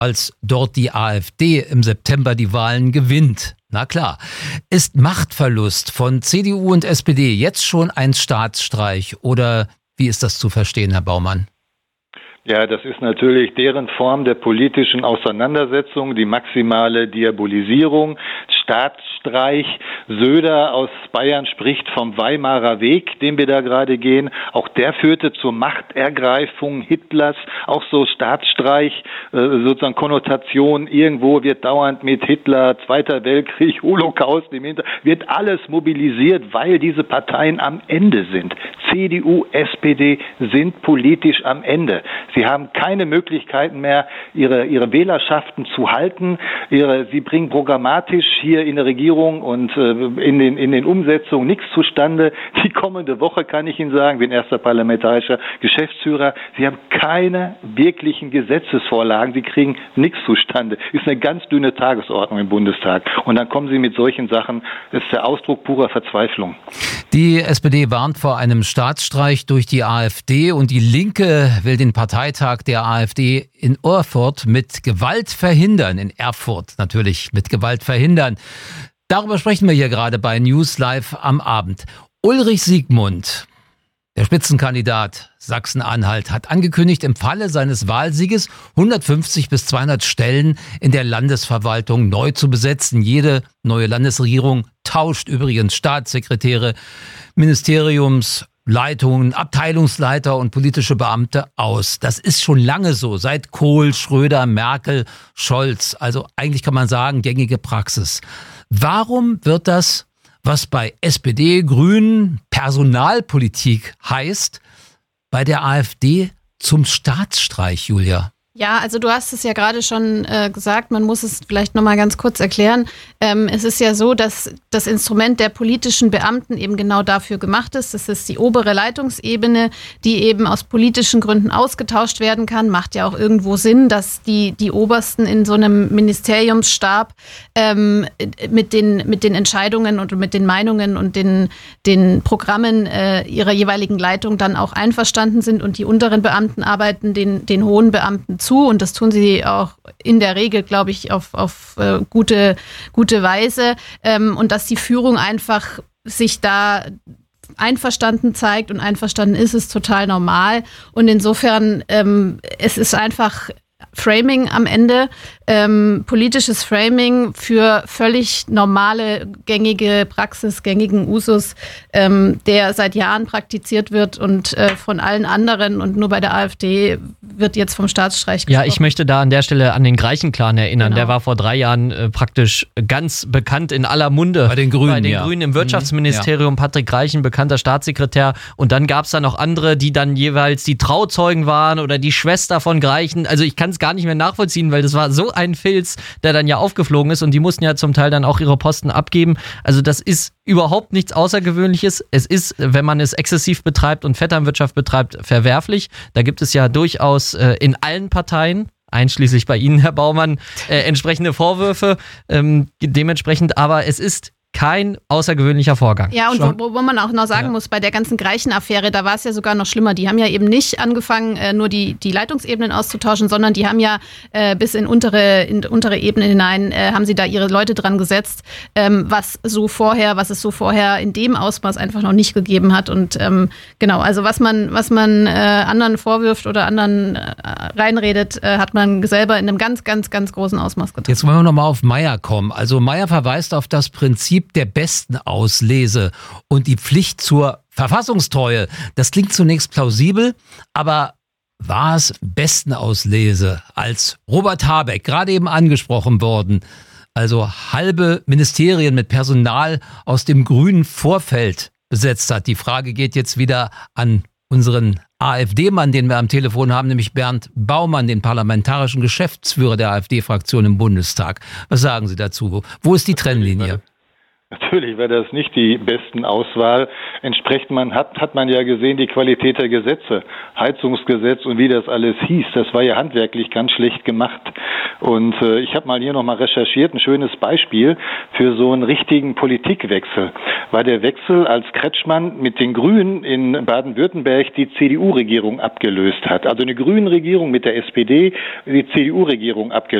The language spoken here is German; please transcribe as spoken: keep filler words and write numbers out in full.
als dort die AfD im September die Wahlen gewinnt. Na klar. Ist Machtverlust von C D U und S P D jetzt schon ein Staatsstreich oder wie ist das zu verstehen, Herr Baumann? Ja, das ist natürlich deren Form der politischen Auseinandersetzung, die maximale Diabolisierung, Staatsstreich. Söder aus Bayern spricht vom Weimarer Weg, den wir da gerade gehen. Auch der führte zur Machtergreifung Hitlers, auch so Staatsstreich, sozusagen Konnotation. Irgendwo wird dauernd mit Hitler, Zweiter Weltkrieg, Holocaust im Hintergrund, wird alles mobilisiert, weil diese Parteien am Ende sind. C D U, S P D sind politisch am Ende. Sie haben keine Möglichkeiten mehr, ihre, ihre Wählerschaften zu halten. Ihre, sie bringen programmatisch hier in der Regierung und äh, in den, in den Umsetzungen nichts zustande. Die kommende Woche kann ich Ihnen sagen, bin erster parlamentarischer Geschäftsführer, Sie haben keine wirklichen Gesetzesvorlagen. Sie kriegen nichts zustande. Ist eine ganz dünne Tagesordnung im Bundestag. Und dann kommen Sie mit solchen Sachen. Das ist der Ausdruck purer Verzweiflung. Die S P D warnt vor einem Staatsstreich durch die AfD und die Linke will den Parteitag der AfD in Erfurt mit Gewalt verhindern. In Erfurt natürlich mit Gewalt verhindern. Darüber sprechen wir hier gerade bei News Live am Abend. Ulrich Siegmund, der Spitzenkandidat Sachsen-Anhalt, hat angekündigt, im Falle seines Wahlsieges hundertfünfzig bis zweihundert Stellen in der Landesverwaltung neu zu besetzen. Jede neue Landesregierung tauscht übrigens Staatssekretäre, Ministeriumsleitungen, Abteilungsleiter und politische Beamte aus. Das ist schon lange so, seit Kohl, Schröder, Merkel, Scholz. Also eigentlich kann man sagen, gängige Praxis. Warum wird das, was bei S P D, Grünen Personalpolitik heißt, bei der AfD zum Staatsstreich, Julia? Ja, also du hast es ja gerade schon äh, gesagt, man muss es vielleicht nochmal ganz kurz erklären. Ähm, es ist ja so, dass das Instrument der politischen Beamten eben genau dafür gemacht ist. Das ist die obere Leitungsebene, die eben aus politischen Gründen ausgetauscht werden kann. Macht ja auch irgendwo Sinn, dass die, die Obersten in so einem Ministeriumsstab ähm, mit den, mit den Entscheidungen und mit den Meinungen und den, den Programmen äh, ihrer jeweiligen Leitung dann auch einverstanden sind und die unteren Beamten arbeiten den, den hohen Beamten zu und das tun sie auch in der Regel, glaube ich, auf, auf äh, gute, gute Weise ähm, und dass die Führung einfach sich da einverstanden zeigt und einverstanden ist, ist total normal und insofern ähm, es ist einfach Framing am Ende, ähm, politisches Framing für völlig normale, gängige Praxis, gängigen Usus, ähm, der seit Jahren praktiziert wird und äh, von allen anderen und nur bei der AfD wird jetzt vom Staatsstreich gesprochen. Ja, ich möchte da an der Stelle an den Greichen-Clan erinnern. Genau. Der war vor drei Jahren äh, praktisch ganz bekannt in aller Munde. Bei den Grünen, Bei den ja. Grünen im Wirtschaftsministerium, ja. Patrick Greichen, bekannter Staatssekretär. Und dann gab es da noch andere, die dann jeweils die Trauzeugen waren oder die Schwester von Greichen. Also ich kann es gar nicht mehr nachvollziehen, weil das war so ein Filz, der dann ja aufgeflogen ist und die mussten ja zum Teil dann auch ihre Posten abgeben. Also das ist überhaupt nichts Außergewöhnliches. Es ist, wenn man es exzessiv betreibt und Vetternwirtschaft betreibt, verwerflich. Da gibt es ja durchaus äh, in allen Parteien, einschließlich bei Ihnen, Herr Baumann, äh, entsprechende Vorwürfe. Ähm, dementsprechend, aber es ist kein außergewöhnlicher Vorgang. Ja, und wo, wo man auch noch sagen ja. muss, bei der ganzen Greichen-Affäre, da war es ja sogar noch schlimmer. Die haben ja eben nicht angefangen, äh, nur die, die Leitungsebenen auszutauschen, sondern die haben ja äh, bis in untere, in untere Ebenen hinein, äh, haben sie da ihre Leute dran gesetzt, ähm, was so vorher, was es so vorher in dem Ausmaß einfach noch nicht gegeben hat. Und ähm, genau, also was man, was man äh, anderen vorwirft oder anderen äh, reinredet, äh, hat man selber in einem ganz, ganz, ganz großen Ausmaß getan. Jetzt wollen wir nochmal auf Meyer kommen. Also Meyer verweist auf das Prinzip der besten Auslese und die Pflicht zur Verfassungstreue. Das klingt zunächst plausibel, aber war es besten Auslese, als Robert Habeck, gerade eben angesprochen worden, also halbe Ministerien mit Personal aus dem grünen Vorfeld besetzt hat? Die Frage geht jetzt wieder an unseren AfD-Mann, den wir am Telefon haben, nämlich Bernd Baumann, den parlamentarischen Geschäftsführer der AfD-Fraktion im Bundestag. Was sagen Sie dazu? Wo ist die Trennlinie? Natürlich wäre das nicht die besten Auswahl. Entsprechend man hat, hat man ja gesehen, die Qualität der Gesetze, Heizungsgesetz und wie das alles hieß, das war ja handwerklich ganz schlecht gemacht. Und äh, ich habe mal hier nochmal recherchiert, ein schönes Beispiel für so einen richtigen Politikwechsel war der Wechsel, als Kretschmann mit den Grünen in Baden-Württemberg die C D U-Regierung abgelöst hat. Also eine Grünen-Regierung mit der S P D, die C D U-Regierung abgelöst.